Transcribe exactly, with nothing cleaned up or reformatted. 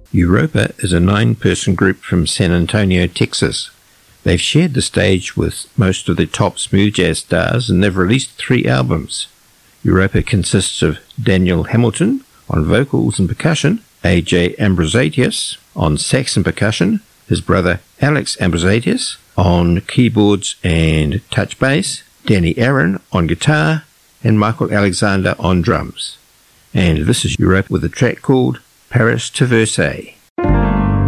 Europa is a nine-person group from San Antonio, Texas. They've shared the stage with most of the top smooth jazz stars and they've released three albums. Europa consists of Daniel Hamilton on vocals and percussion, A J Ambrosatius on sax and percussion, his brother Alex Ambrosatius on keyboards and touch bass, Danny Aaron on guitar, and Michael Alexander on drums. And this is Europa with a track called Paris to Versailles.